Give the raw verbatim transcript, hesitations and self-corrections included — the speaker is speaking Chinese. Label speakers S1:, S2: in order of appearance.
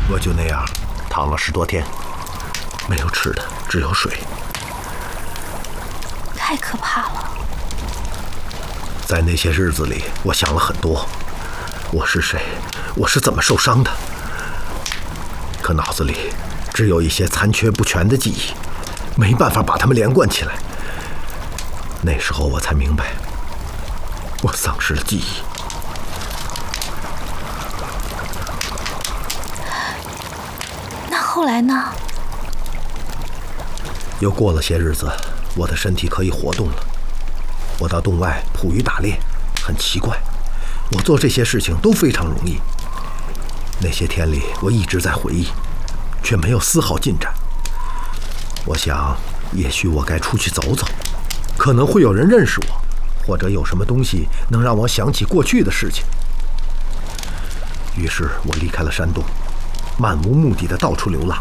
S1: 我就那样躺了十多天，没有吃的，只有水。
S2: 太可怕了。
S1: 在那些日子里，我想了很多，我是谁，我是怎么受伤的。可脑子里只有一些残缺不全的记忆，没办法把它们连贯起来。那时候我才明白，我丧失了记忆。
S2: 那后来呢？
S1: 又过了些日子，我的身体可以活动了。我到洞外捕鱼打猎，很奇怪，我做这些事情都非常容易。那些天里，我一直在回忆，却没有丝毫进展。我想，也许我该出去走走，可能会有人认识我，或者有什么东西能让我想起过去的事情。于是我离开了山洞，漫无目的的到处流浪。